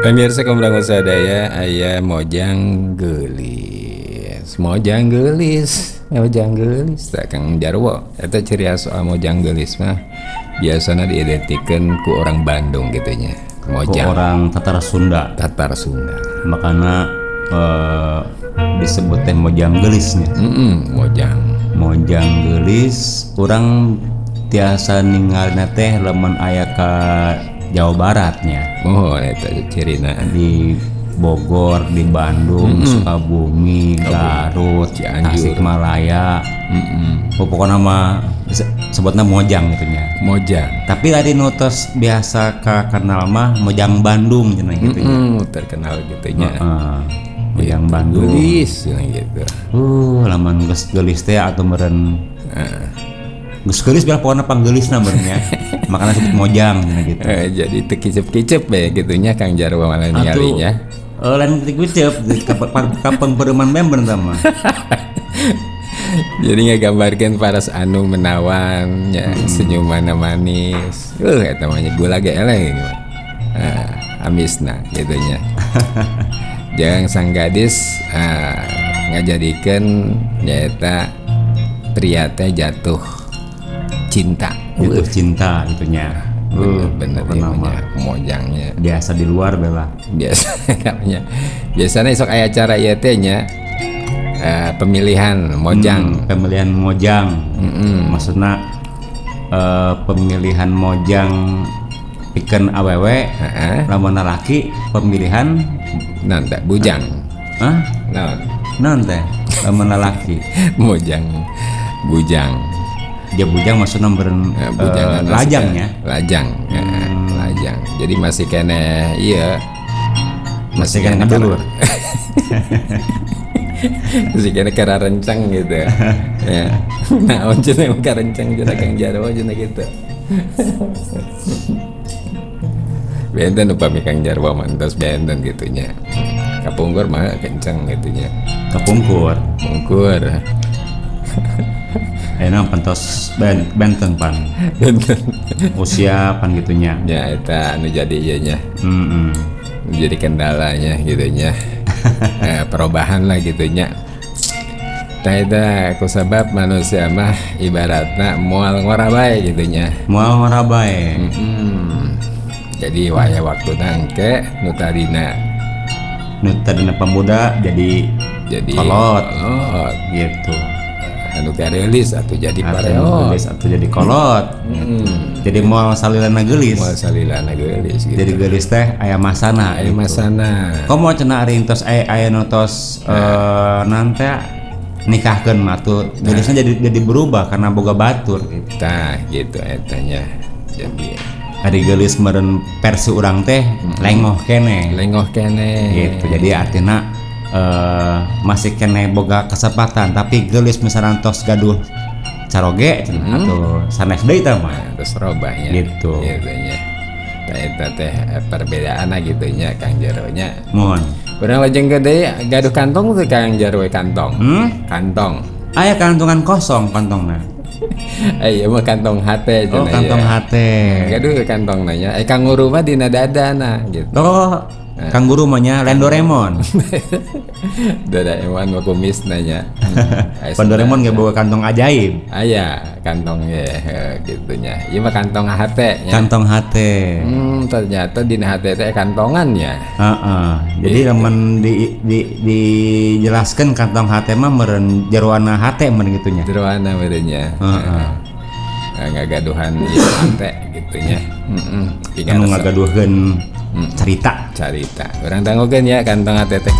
Pemirsa Kumbrang Sadaya, aya Mojang Geulis. Mojang Geulis, Mojang Geulis. Tak Kang Jarwo, eta ciri khas soal Mojang Geulis mah biasana diidentikkeun ku orang Bandung gitunya. Mojang. Ku orang Tatar Sunda. Tatar Sunda. Makana disebut teh Mojang Geulisnya. Mojang. Mojang Geulis, urang tiasa ninggalna teh lamun aya ka Jawa Baratnya. Oh, eta cirina Di Bogor, di Bandung, Sukabumi, Garut, Cianjur, Tasikmalaya. Pokoknya mah sebutna Mojang gitunya. Mojang. Tapi tadi nutos biasa ka kenal mah Mojang Bandung cenah gitunya. Terkenal gitunya. Mojang Bandung. Geulis gitu. Laman geus geulis teh atuh meureun. Geus geulis biar pokona panggeulisna beurnya. Makanya sebut Mojang gitu. Jadi teu kicep-kicep ya gitunya Kang Jarwo malah ningalinya. Lain kicep kapan perumahan member sama. Jadi ngagambarkeun paras anu menawan nya senyuman manis. Eta mah gula ge eleh ini mah. Amisna gitunya. Jangan sang gadis ngajadikeun nyaeta pria teh jatuh cinta. Jatuh cinta gitunya. Bener nama Mojangnya. Biasa di luar bela. Biasa katanya. Biasanya esok aya acara ieu teh nya pemilihan Mojang. Pemilihan Mojang. Maksudna pemilihan Mojang pikeun awewe, lamun laki pemilihan naon teh bujang. Hah? Naon teh? Lamun laki Mojang bujang. Dia bujang maksudnya lajangnya. Lajang. Lajang. Jadi masih kene iya. Masih kene dulur. Masih kene kararencang gitu. Ya. Naon cenah kararencang cenah Kang Jarwo cenah gitu. Benten upami Kang Jarwo mantos benten gitunya. Kapungkur mah kencang gitunya. Kapungkur. Pungkur. Enak pantos benten pan. Usia pan gitunya. Ya eta anu jadi ieu nya. Jadi kendalanya gitunya. Perubahan lah gitunya. Tah eta kusabab manusia mah ibaratna moal ngora bae gitunya. Moal ngora bae. Jadi waya waktuna engke nu tadina pemuda jadi kolot gitu. Anu geulis atuh jadi pareot atau jadi kolot. Jadi moal salilana geulis. Moal salilana geulis gitu. Jadi geulis teh aya masana. Aya masana. Komo cenah ari entos aya notos nanti nikahkeun mah tuh geulisna jadi berubah karena boga batur gitu. Tah gitu etanya. Jadi ari geulis meureun versi urang teh lengoh kene gitu. Jadi artinya masih kene boga kesempatan tapi geulis misalnya tos gaduh caroge atau sanes deui tah mah terus robahnya gitu. Gitunya. Tah eta teh perbedaanna gitu nya Kang Jarwo nya. Mun urang lajeng gede gaduh kantong teh Kang Jarwo kantong. Kantong. Aya kantongan kosong kantongna. Iya mah kantong hate cenah. Oh kantong hate. Gaduh kantong nanya. Kanguru mah dina dadana gitu. Oh Kanguru mah nya Doraemon. Doraemon mah kumis nanya. Doraemon ge bawa kantong ajaib. Aya kantong ge gitunya. Ieu mah kantong hate nya. Kantong hate. Ternyata dina hate teh kantongan ya. Jadi lamun dijelaskeun kantong hate mah meureun jeroana hate meureun gitunya. Jeroana meureun nya. Ngagaduhan ieu hate gitunya. Anu ngagaduheun cerita. Urang tanggukeun ya kantong hate teh